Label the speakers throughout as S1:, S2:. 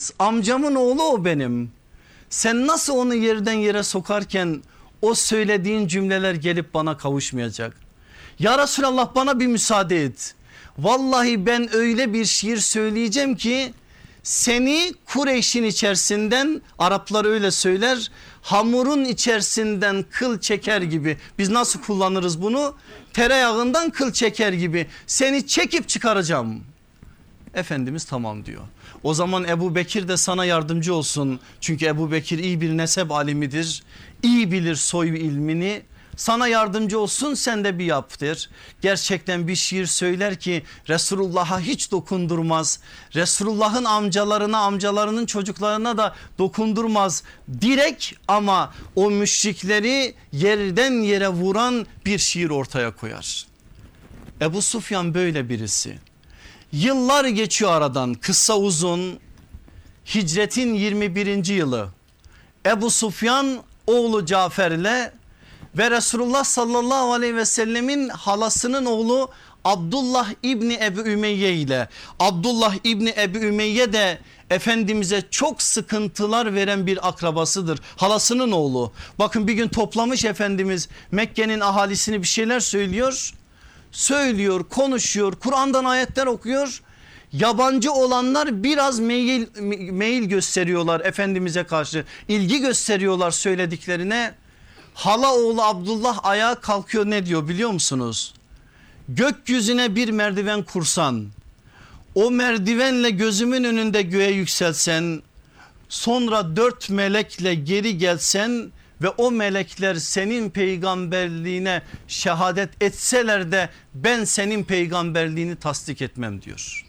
S1: kız, amcamın oğlu o benim. Sen nasıl onu yerden yere sokarken o söylediğin cümleler gelip bana kavuşmayacak. Ya Resulallah bana bir müsaade et. Vallahi ben öyle bir şiir söyleyeceğim ki seni Kureyş'in içerisinden, Araplar öyle söyler, hamurun içerisinden kıl çeker gibi. Biz nasıl kullanırız bunu? Tereyağından kıl çeker gibi seni çekip çıkaracağım. Efendimiz tamam diyor. O zaman Ebu Bekir de sana yardımcı olsun. Çünkü Ebu Bekir iyi bir nesep alimidir. İyi bilir soy ilmini. Sana yardımcı olsun, sen de bir yap der. Gerçekten bir şiir söyler ki Resulullah'a hiç dokundurmaz. Resulullah'ın amcalarına, amcalarının çocuklarına da dokundurmaz. Direkt ama o müşrikleri yerden yere vuran bir şiir ortaya koyar. Ebu Sufyan böyle birisi. Yıllar geçiyor aradan, kıssa uzun. Hicretin 21. yılı Ebu Sufyan oğlu Cafer'le ve Resulullah sallallahu aleyhi ve sellemin halasının oğlu Abdullah İbni Ebu Ümeyye ile, Abdullah İbni Ebu Ümeyye de Efendimiz'e çok sıkıntılar veren bir akrabasıdır. Halasının oğlu. Bakın bir gün toplamış Efendimiz Mekke'nin ahalisini, bir şeyler söylüyor, konuşuyor, Kur'an'dan ayetler okuyor. Yabancı olanlar biraz meyil gösteriyorlar Efendimiz'e karşı, ilgi gösteriyorlar söylediklerine. Hala oğlu Abdullah ayağa kalkıyor, ne diyor biliyor musunuz? Gökyüzüne bir merdiven kursan, o merdivenle gözümün önünde göğe yükselsen, sonra 4 melekle geri gelsen ve o melekler senin peygamberliğine şehadet etseler de ben senin peygamberliğini tasdik etmem diyor.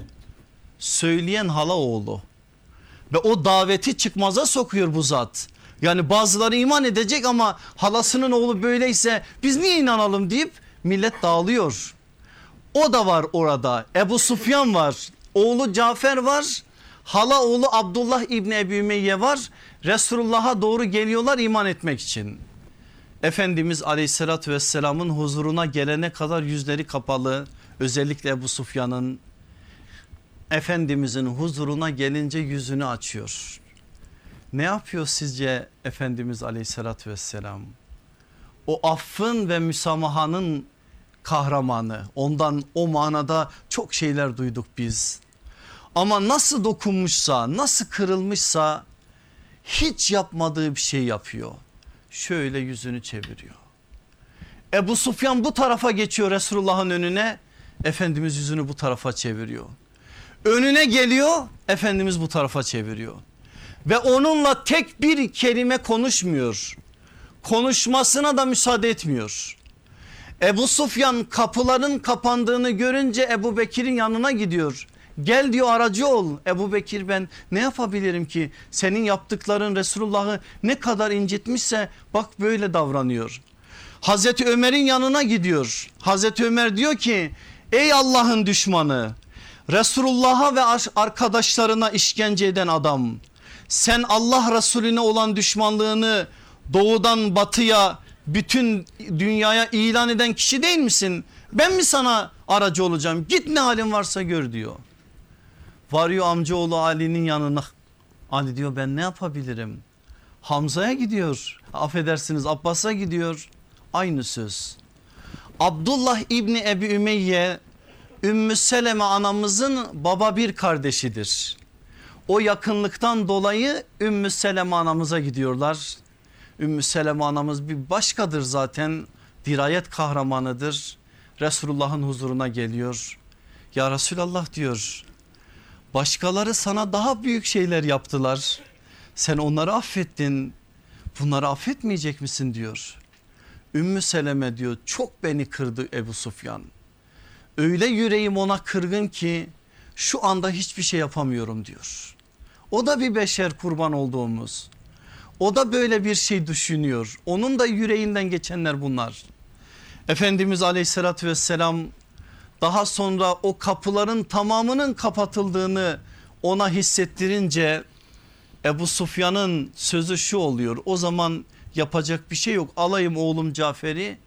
S1: Söyleyen hala oğlu ve o daveti çıkmaza sokuyor bu zat. Yani bazıları iman edecek ama halasının oğlu böyleyse biz niye inanalım deyip millet dağılıyor. O da var orada. Ebu Sufyan var, oğlu Cafer var, hala oğlu Abdullah İbni Ebu Ümeyye var. Resulullah'a doğru geliyorlar iman etmek için. Efendimiz aleyhissalatü vesselamın huzuruna gelene kadar yüzleri kapalı, özellikle Ebu Sufyan'ın. Efendimizin huzuruna gelince yüzünü açıyor. Ne yapıyor sizce Efendimiz aleyhissalatü vesselam? O affın ve müsamahanın kahramanı, ondan o manada çok şeyler duyduk biz. Ama nasıl dokunmuşsa, nasıl kırılmışsa hiç yapmadığı bir şey yapıyor. Şöyle yüzünü çeviriyor. Ebu Sufyan bu tarafa geçiyor Resulullah'ın önüne. Efendimiz yüzünü bu tarafa çeviriyor. Önüne geliyor, Efendimiz bu tarafa çeviriyor. Ve onunla tek bir kelime konuşmuyor. Konuşmasına da müsaade etmiyor. Ebu Sufyan kapıların kapandığını görünce Ebu Bekir'in yanına gidiyor. Gel diyor, aracı ol. Ebu Bekir, ben ne yapabilirim ki? Senin yaptıkların Resulullah'ı ne kadar incitmişse bak böyle davranıyor. Hazreti Ömer'in yanına gidiyor. Hazreti Ömer diyor ki ey Allah'ın düşmanı, Resulullah'a ve arkadaşlarına işkence eden adam, sen Allah Resulüne olan düşmanlığını doğudan batıya, bütün dünyaya ilan eden kişi değil misin? Ben mi sana aracı olacağım? Git ne halin varsa gör diyor. Varıyor amcaoğlu Ali'nin yanına. Ali diyor ben ne yapabilirim? Hamza'ya gidiyor, affedersiniz Abbas'a gidiyor, aynı söz. Abdullah İbni Ebu Ümeyye Ümmü Seleme anamızın baba bir kardeşidir. O yakınlıktan dolayı Ümmü Seleme anamıza gidiyorlar. Ümmü Seleme anamız bir başkadır zaten, dirayet kahramanıdır. Resulullah'ın huzuruna geliyor. Ya Resulallah diyor, başkaları sana daha büyük şeyler yaptılar. Sen onları affettin, bunları affetmeyecek misin diyor. Ümmü Seleme diyor çok beni kırdı Ebu Sufyan. Öyle yüreğim ona kırgın ki şu anda hiçbir şey yapamıyorum diyor. O da bir beşer, kurban olduğumuz. O da böyle bir şey düşünüyor. Onun da yüreğinden geçenler bunlar. Efendimiz aleyhissalatü vesselam daha sonra o kapıların tamamının kapatıldığını ona hissettirince Ebu Sufyan'ın sözü şu oluyor. O zaman yapacak bir şey yok. Alayım oğlum Cafer'i,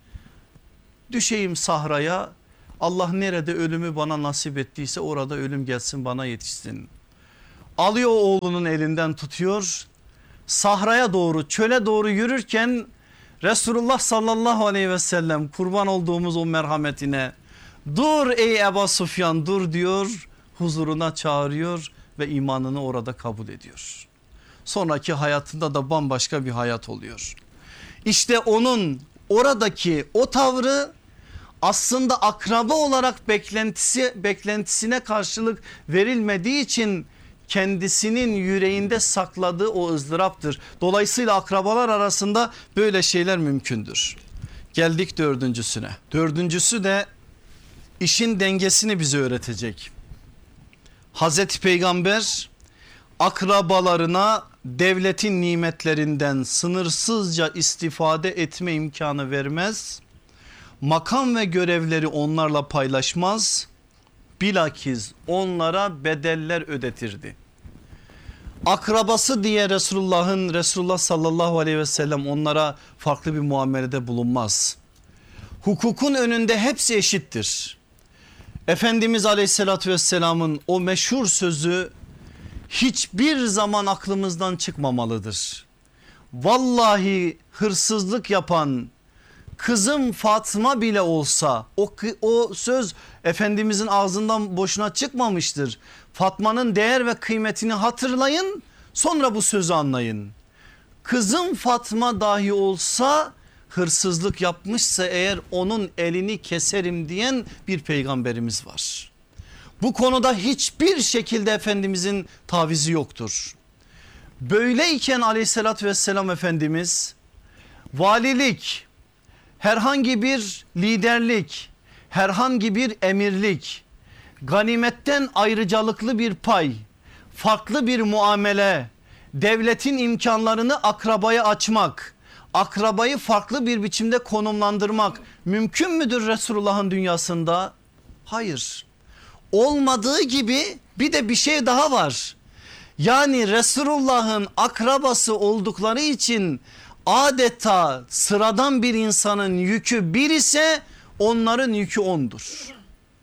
S1: düşeyim sahraya. Allah nerede ölümü bana nasip ettiyse orada ölüm gelsin, bana yetişsin. Alıyor oğlunun elinden tutuyor. Sahraya doğru, çöle doğru yürürken Resulullah sallallahu aleyhi ve sellem kurban olduğumuz o merhametine, dur ey Ebu Sufyan dur diyor, huzuruna çağırıyor ve imanını orada kabul ediyor. Sonraki hayatında da bambaşka bir hayat oluyor. İşte onun oradaki o tavrı aslında akraba olarak beklentisine karşılık verilmediği için kendisinin yüreğinde sakladığı o ızdıraptır. Dolayısıyla akrabalar arasında böyle şeyler mümkündür. Geldik dördüncüsüne. Dördüncüsü de işin dengesini bize öğretecek. Hazreti Peygamber akrabalarına devletin nimetlerinden sınırsızca istifade etme imkanı vermez. Makam ve görevleri onlarla paylaşmaz. Bilakis onlara bedeller ödetirdi. Akrabası diye Resulullah sallallahu aleyhi ve sellem onlara farklı bir muamelede bulunmaz. Hukukun önünde hepsi eşittir. Efendimiz aleyhissalatü vesselamın o meşhur sözü hiçbir zaman aklımızdan çıkmamalıdır. Vallahi hırsızlık yapan kızım Fatma bile olsa o söz Efendimizin ağzından boşuna çıkmamıştır. Fatma'nın değer ve kıymetini hatırlayın, sonra bu sözü anlayın. Kızım Fatma dahi olsa hırsızlık yapmışsa eğer onun elini keserim diyen bir peygamberimiz var. Bu konuda hiçbir şekilde Efendimizin tavizi yoktur. Böyleyken aleyhissalatü vesselam Efendimiz valilik, herhangi bir liderlik, herhangi bir emirlik, ganimetten ayrıcalıklı bir pay, farklı bir muamele, devletin imkanlarını akrabaya açmak, akrabayı farklı bir biçimde konumlandırmak mümkün müdür Resulullah'ın dünyasında? Hayır. Olmadığı gibi bir de bir şey daha var. Yani Resulullah'ın akrabası oldukları için adeta sıradan bir insanın yükü bir ise onların yükü 10'dur.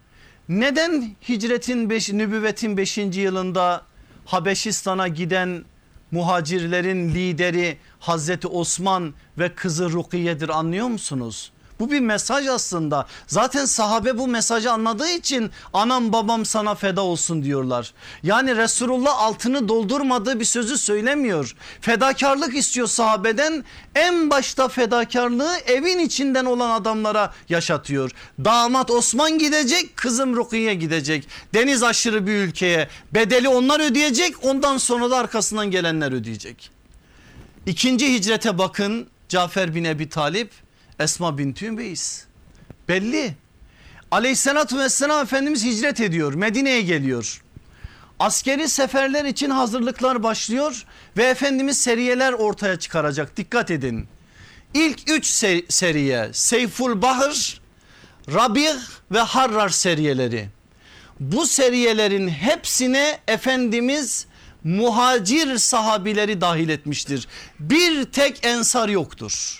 S1: Neden nübüvvetin 5. yılında Habeşistan'a giden muhacirlerin lideri Hazreti Osman ve kızı Rukiye'dir anlıyor musunuz? Bu bir mesaj aslında. Zaten sahabe bu mesajı anladığı için anam babam sana feda olsun diyorlar. Yani Resulullah altını doldurmadığı bir sözü söylemiyor. Fedakarlık istiyor sahabeden. En başta fedakarlığı evin içinden olan adamlara yaşatıyor. Damat Osman gidecek, kızım Rukiye gidecek. Deniz aşırı bir ülkeye, bedeli onlar ödeyecek, ondan sonra da arkasından gelenler ödeyecek. İkinci hicrete bakın, Cafer bin Ebi Talip, Esma binti Ümeyiz. Belli. Aleyhissalatü vesselam Efendimiz hicret ediyor, Medine'ye geliyor. Askeri seferler için hazırlıklar başlıyor ve Efendimiz seriyeler ortaya çıkaracak. Dikkat edin. İlk 3 seriye Seyful Bahr, Rabih ve Harrar seriyeleri. Bu seriyelerin hepsine Efendimiz muhacir sahabileri dahil etmiştir. Bir tek ensar yoktur.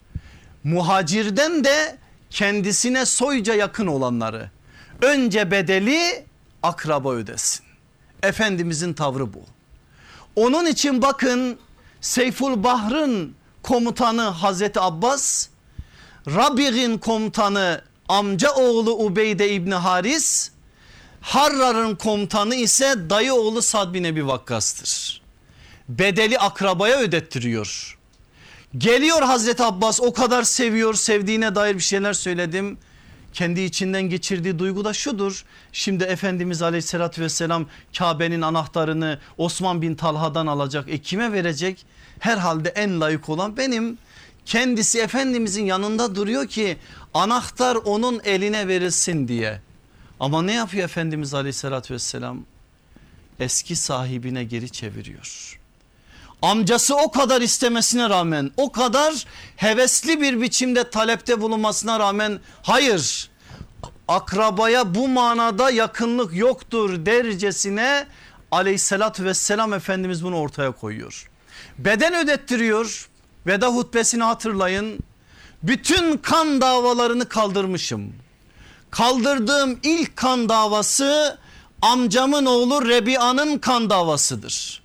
S1: Muhacirden de kendisine soyca yakın olanları önce bedeli akraba ödesin. Efendimizin tavrı bu. Onun için bakın Seyful Bahr'ın komutanı Hazreti Abbas, Rabig'in komutanı amca oğlu Ubeyde İbni Haris, Harrar'ın komutanı ise dayı oğlu Sad bin Ebi Vakkas'tır. Bedeli akrabaya ödettiriyor. Geliyor Hazreti Abbas, o kadar seviyor, sevdiğine dair bir şeyler söyledim. Kendi içinden geçirdiği duygu da şudur. Şimdi Efendimiz aleyhissalatü vesselam Kabe'nin anahtarını Osman bin Talha'dan alacak. Kime verecek? Herhalde en layık olan benim. Kendisi Efendimizin yanında duruyor ki anahtar onun eline verilsin diye. Ama ne yapıyor Efendimiz aleyhissalatü vesselam? Eski sahibine geri çeviriyor. Amcası o kadar istemesine rağmen, o kadar hevesli bir biçimde talepte bulunmasına rağmen hayır, akrabaya bu manada yakınlık yoktur dercesine aleyhissalatü vesselam Efendimiz bunu ortaya koyuyor. Beden ödettiriyor. Veda hutbesini hatırlayın. Bütün kan davalarını kaldırmışım. Kaldırdığım ilk kan davası amcamın oğlu Rebi'anın kan davasıdır.